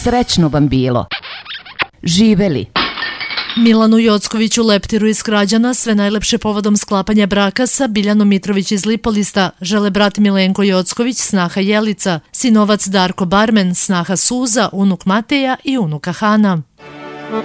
Srećno vam bilo. Živeli. Milanu Jockoviću Leptiru iz Krađana sve najlepše povodom sklapanja braka sa Biljanom Mitrović iz Lipolista žele brat Milenko Jocković, snaha Jelica, sinovac Darko Barmen, snaha Suza, unuk Mateja i unuka Hana.